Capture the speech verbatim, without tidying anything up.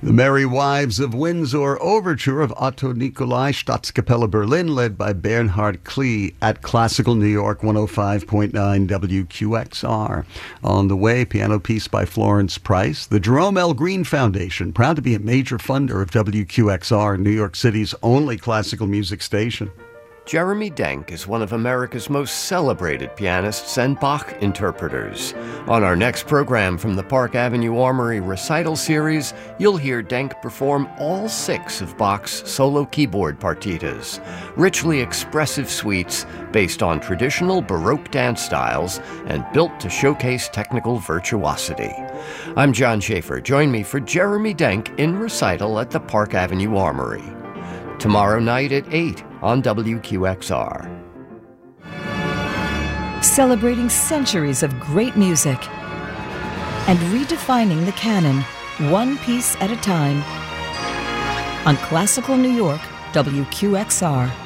The Merry Wives of Windsor Overture of Otto Nicolai, Staatskapelle Berlin, led by Bernhard Klee at Classical New York one oh five point nine W Q X R. On the way, piano piece by Florence Price. The Jerome L. Green Foundation, proud to be a major funder of W Q X R, New York City's only classical music station. Jeremy Denk is one of America's most celebrated pianists and Bach interpreters. On our next program from the Park Avenue Armory Recital Series, you'll hear Denk perform all six of Bach's solo keyboard partitas, richly expressive suites based on traditional Baroque dance styles and built to showcase technical virtuosity. I'm John Schaefer. Join me for Jeremy Denk in recital at the Park Avenue Armory. Tomorrow night at eight on W Q X R. Celebrating centuries of great music and redefining the canon, one piece at a time. On Classical New York, W Q X R.